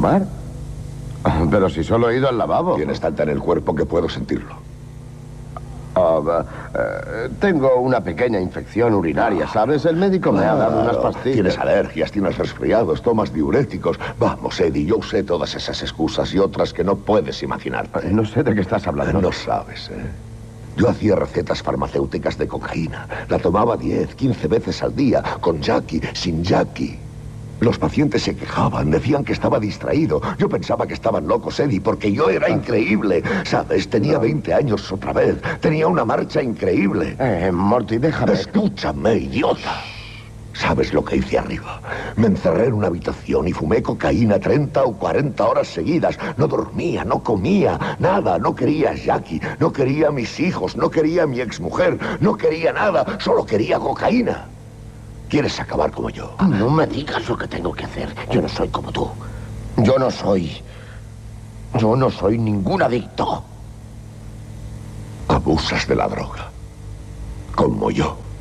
¿Tomar? Pero si solo he ido al lavabo. Tienes tanta en el cuerpo que puedo sentirlo. Tengo una pequeña infección urinaria, ¿sabes? El médico me ha dado unas pastillas. Tienes alergias, tienes resfriados, tomas diuréticos. Vamos, Eddie, yo usé todas esas excusas y otras que no puedes imaginarte. No sé de qué estás hablando. No sabes, ¿eh? Yo hacía recetas farmacéuticas de cocaína. La tomaba 10, 15 veces al día, con Jackie, sin Jackie. Los pacientes se quejaban, decían que estaba distraído. Yo pensaba que estaban locos, Eddie, porque yo era increíble. ¿Sabes? Tenía 20 años otra vez. Tenía una marcha increíble. Morty, déjame. Escúchame, idiota. ¿Sabes lo que hice arriba? Me encerré en una habitación y fumé cocaína 30 o 40 horas seguidas. No dormía, no comía, nada. No quería a Jackie, no quería a mis hijos, no quería a mi exmujer, no quería nada, solo quería cocaína. ¿Quieres acabar como yo? No me digas lo que tengo que hacer. Yo no soy como tú. Yo no soy ningún adicto. Abusas de la droga. Como yo.